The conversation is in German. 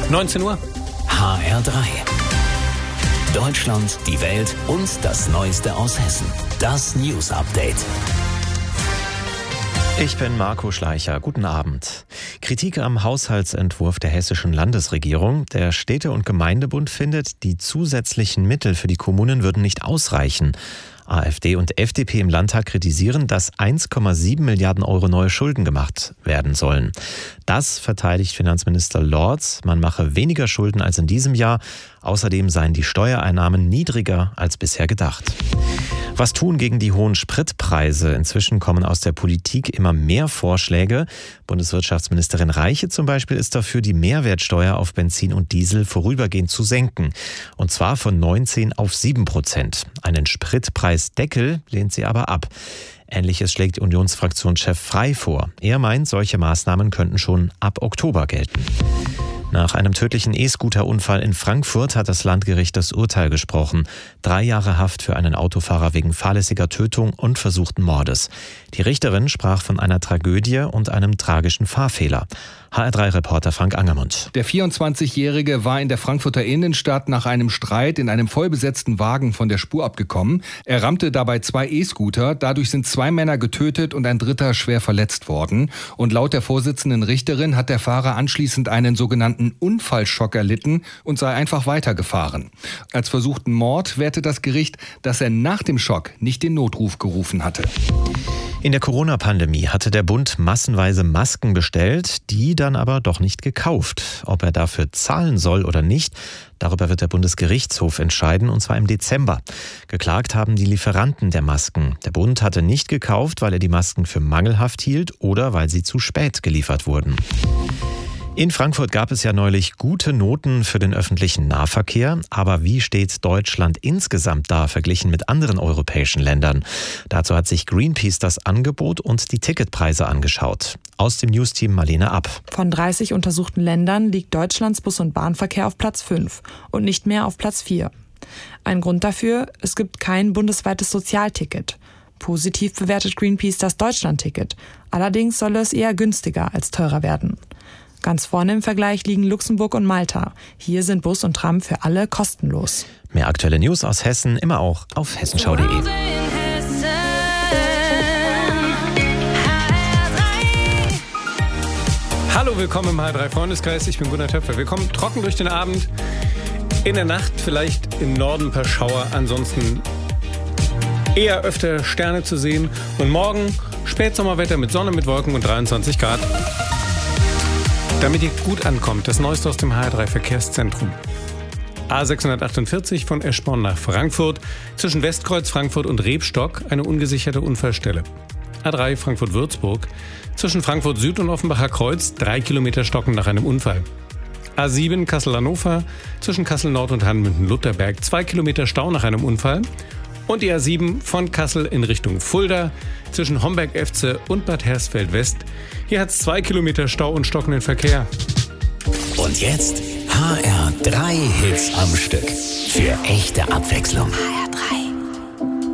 19 Uhr. HR3. Deutschland, die Welt und das Neueste aus Hessen. Das News Update. Ich bin Marco Schleicher. Guten Abend. Kritik am Haushaltsentwurf der hessischen Landesregierung. Der Städte- und Gemeindebund findet, die zusätzlichen Mittel für die Kommunen würden nicht ausreichen. AfD und FDP im Landtag kritisieren, dass 1,7 Milliarden Euro neue Schulden gemacht werden sollen. Das verteidigt Finanzminister Lorz. Man mache weniger Schulden als in diesem Jahr. Außerdem seien die Steuereinnahmen niedriger als bisher gedacht. Was tun gegen die hohen Spritpreise? Inzwischen kommen aus der Politik immer mehr Vorschläge. Bundeswirtschaftsministerin Reiche zum Beispiel ist dafür, die Mehrwertsteuer auf Benzin und Diesel vorübergehend zu senken. Und zwar von 19 auf 7%. Einen Spritpreisdeckel lehnt sie aber ab. Ähnliches schlägt Unionsfraktionschef Frey vor. Er meint, solche Maßnahmen könnten schon ab Oktober gelten. Nach einem tödlichen E-Scooter-Unfall in Frankfurt hat das Landgericht das Urteil gesprochen. 3 Jahre Haft für einen Autofahrer wegen fahrlässiger Tötung und versuchten Mordes. Die Richterin sprach von einer Tragödie und einem tragischen Fahrfehler. HR3-Reporter Frank Angermund. Der 24-Jährige war in der Frankfurter Innenstadt nach einem Streit in einem vollbesetzten Wagen von der Spur abgekommen. Er rammte dabei 2 E-Scooter. Dadurch sind 2 Männer getötet und ein dritter schwer verletzt worden. Und laut der Vorsitzenden Richterin hat der Fahrer anschließend einen sogenannten Unfallschock erlitten und sei einfach weitergefahren. Als versuchten Mord wertet das Gericht, dass er nach dem Schock nicht den Notruf gerufen hatte. In der Corona-Pandemie hatte der Bund massenweise Masken bestellt, die dann aber doch nicht gekauft. Ob er dafür zahlen soll oder nicht, darüber wird der Bundesgerichtshof entscheiden, und zwar im Dezember. Geklagt haben die Lieferanten der Masken. Der Bund hatte nicht gekauft, weil er die Masken für mangelhaft hielt oder weil sie zu spät geliefert wurden. In Frankfurt gab es ja neulich gute Noten für den öffentlichen Nahverkehr. Aber wie steht Deutschland insgesamt da, verglichen mit anderen europäischen Ländern? Dazu hat sich Greenpeace das Angebot und die Ticketpreise angeschaut. Aus dem Newsteam Marlene App. Von 30 untersuchten Ländern liegt Deutschlands Bus- und Bahnverkehr auf Platz 5 und nicht mehr auf Platz 4. Ein Grund dafür: es gibt kein bundesweites Sozialticket. Positiv bewertet Greenpeace das Deutschland-Ticket. Allerdings soll es eher günstiger als teurer werden. Ganz vorne im Vergleich liegen Luxemburg und Malta. Hier sind Bus und Tram für alle kostenlos. Mehr aktuelle News aus Hessen immer auch auf hessenschau.de. Hallo, willkommen im HR3-Freundeskreis. Ich bin Gunnar Töpfer. Wir kommen trocken durch den Abend. In der Nacht vielleicht im Norden ein paar Schauer. Ansonsten eher öfter Sterne zu sehen. Und morgen Spätsommerwetter mit Sonne, mit Wolken und 23 Grad. Damit ihr gut ankommt, das Neueste aus dem HR3-Verkehrszentrum. A648 von Eschborn nach Frankfurt, zwischen Westkreuz, Frankfurt und Rebstock eine ungesicherte Unfallstelle. A3 Frankfurt-Würzburg, zwischen Frankfurt Süd und Offenbacher Kreuz 3 Kilometer Stocken nach einem Unfall. A7 Kassel-Hannover, zwischen Kassel Nord und Hanmünden-Lutherberg 2 Kilometer Stau nach einem Unfall. Und die A7 von Kassel in Richtung Fulda, zwischen Homberg-Efze und Bad Hersfeld-West. Hier hat es 2 Kilometer Stau und stockenden Verkehr. Und jetzt HR3 Hits am Stück. Für echte Abwechslung.